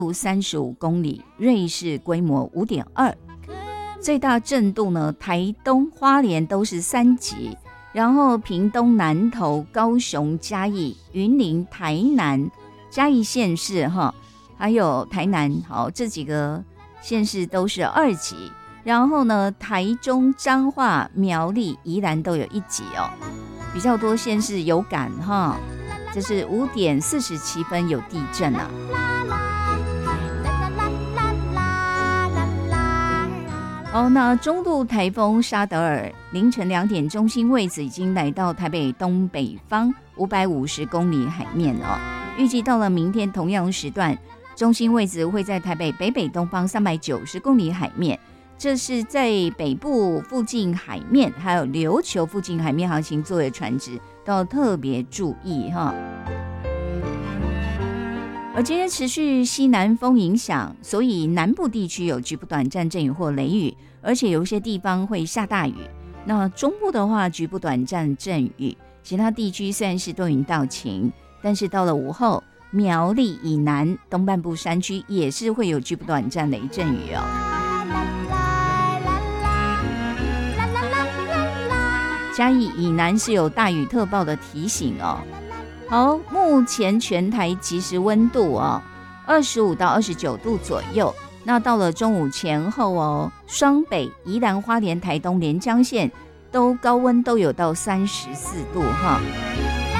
35公里，瑞士规模5.2，最大震度呢，台东、花莲都是3级，然后屏东、南投、高雄、嘉义、云林、台南、嘉义县市哈，还有台南，好，这几个县市都是2级。然后呢，台中、彰化、苗栗、宜兰都有1级哦，比较多县市有感哈。这是5点47分有地震啊。那中度台风沙德尔凌晨2点中心位置已经来到台北东北方550公里海面哦，预计到了明天同样时段，中心位置会在台北北北东方390公里海面。这是在北部附近海面还有琉球附近海面航行作业船只都要特别注意哈。而今天持续西南风影响，所以南部地区有局部短暂阵雨或雷雨，而且有些地方会下大雨。那中部的话，局部短暂阵雨，其他地区虽然是多云到晴，但是到了午后，苗栗以南东半部山区也是会有局部短暂雷阵雨哦。嘉义以南是有大雨特报的提醒哦。好，目前全台即时温度哦，25到29度左右。那到了中午前后哦，双北、宜兰花莲、台东、连江县都高温都有到34度哈。